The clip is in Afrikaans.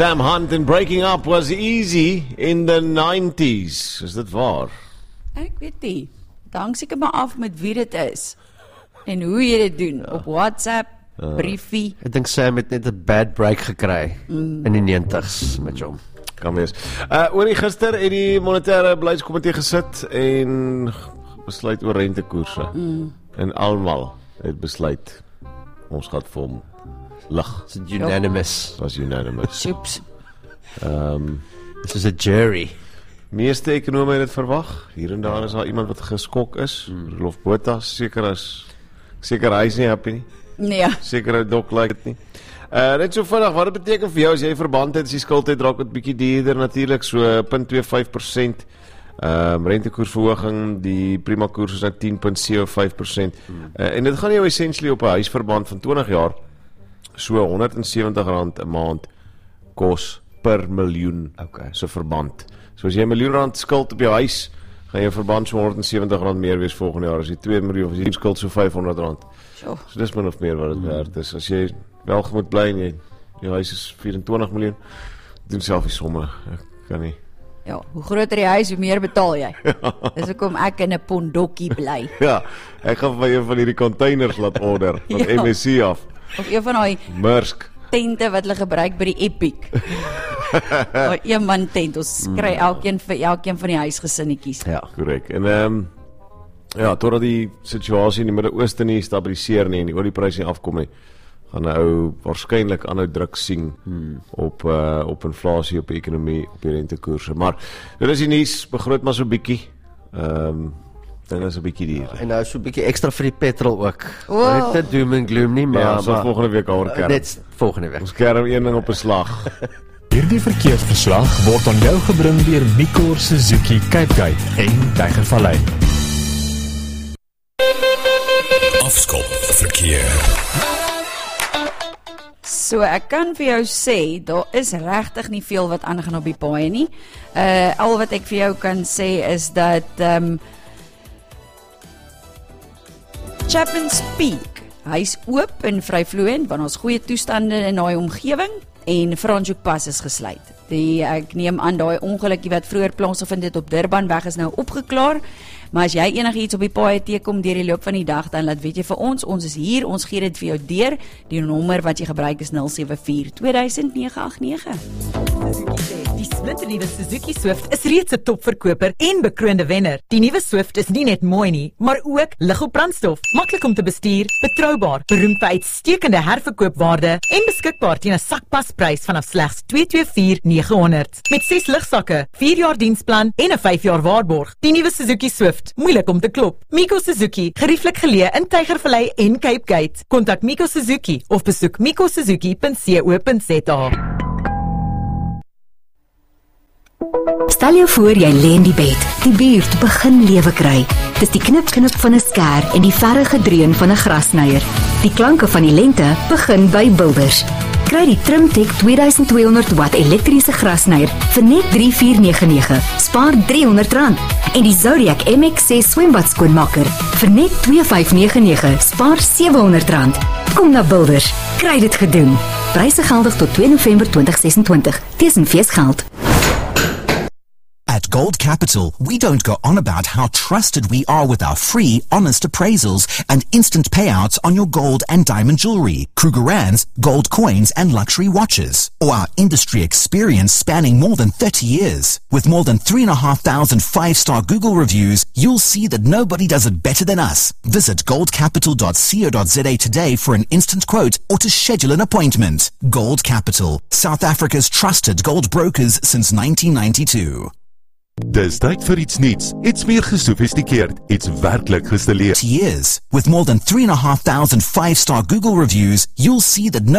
Sam Hunt and breaking up was easy in the 90s. Is dit waar? Ek weet nie. Hang seker maar af met wie dit is. En hoe jy dit doen. Op WhatsApp, briefie. Ek dink Sam het net 'n bad break gekry in die 90s met hom. Kan wees. Oorie gister het die monetêre beleidskomitee gesit en besluit oor rentekoerse. En almal het besluit ons gaan vir hom lig. It's unanimous. Was unanimous. Soeps. This is a jury. Meeste ekonome het dit verwag. Hier en daar is daar iemand wat geskok is. Rolof Botha, seker hy is nie happy nie. Nee. Seker dok like dit nie. Net so vinnig, wat dit beteken vir jou as jy verband het, as die skuldheid raak wat bietjie duurder natuurlik, so 0.25%. Rentekoersverhoging, die prima koers is nou 10.75%. En dit gaan jou essentially op 'n huisverband van 20 jaar so R170 'n maand kos per miljoen so verband. So as jy R1 miljoen skuld op jou huis, gaan jou verband so R170 meer wees volgende jaar. As jy 2 miljoen, as jy skuld so R500. So dis min of meer wat dit werd is. As jy wel moet bly en jou huis is 24 miljoen, doen self die somme. Ek kan nie. ja, hoe groter die huis, hoe meer betaal jy. Dis hoekom ek in 'n pondokkie bly. Ja, ek gaan vir een van hierdie containers laat order van Ja. MSC af. Of een van daai Maersk. tente wat hulle gebruik by die Epic. Daai een man tent, ons kry elkeen vir elkeen van die huisgesinnetjies. Ja. Korrek. En ja, totdat die situasie in die Midde-Ooste nie stabiliseer nie en die oliepryse nie afkom nie, gaan ou waarskynlik aanhou druk sien op inflasie, op die ekonomie, op die rentekoerse. Maar dit is die nuus, begroot maar so bietjie. Dinge is 'n bietjie duur. En nou so 'n bietjie ekstra vir die petrol ook. Wow. Net doom en gloom nie, maar Ja, so volgende week oor kerm. net volgende week. Ons kerm een ding op 'n slag. Hierdie verkeersverslag word aan jou gebring deur Mikor Suzuki Cape Gate en Tygervallei. Afskop verkeer. So ek kan vir jou sê, daar is regtig nie veel wat aangaan op die paaie nie. Al wat ek vir jou kan sê is dat Chapman's Peak, hy's oop en vryvloeiend, want ons goeie toestande in daai omgewing en Franschhoek Pas is gesluit. Ek neem aan daai ongelukkie wat vroeër plaasgevind het op Durbanweg is nou opgeklaar. Maar as jy enigiets op die paaie teekom deur die loop van die dag, dan laat weet jy vir ons is hier, ons gee dit vir jou deur. Die nommer wat jy gebruik is 074 2000 989. Die splinternuwe Suzuki Swift is reeds 'n topverkoper en bekroonde wenner. Die nuwe Swift is nie net mooi nie, maar ook lig op brandstof, maklik om te bestuur, betroubaar, beroemd vir uitstekende herverkoopwaarde en beskikbaar teen 'n sakpasprys vanaf slegs $224,900. Met 6 ligsakke, 4 jaar diensplan en 'n 5 jaar waarborg. Die nuwe Suzuki Swift, moeilik om te klop. Miko Suzuki, gerieflik geleë in Tygervallei en Cape Gate. Kontak Miko Suzuki of besoek mikosuzuki.co.za. Stel jou voor jy lê in die bed, die buurt begin lewe kry. Dis die knip-knip van 'n skêr en die verre gedreun van 'n grasnyer. Die klanke van die lente begin by Builders. Kry die Trimtech 2200 watt elektriese grasnyer vir net $3499. Spaar R300. En die Zodiac MX6 swembad skoonmaker vir net $2599. Spaar R700. Kom na Builders. Kry dit gedoen. Pryse geldig tot 2 November 2026. Dis feesgeld. At Gold Capital, we don't go on about how trusted we are with our free, honest appraisals and instant payouts on your gold and diamond jewelry, Krugerrands, gold coins and luxury watches, or our industry experience spanning more than 30 years. With more than 3,500 five-star Google reviews, you'll see that nobody does it better than us. Visit goldcapital.co.za today for an instant quote or to schedule an appointment. Gold Capital, South Africa's trusted gold brokers since 1992. Dis tyd vir iets nuuts, iets meer gesofistikeerd, iets werklik gestileerd. Years. With more than 3,500 five-star Google reviews, you'll see that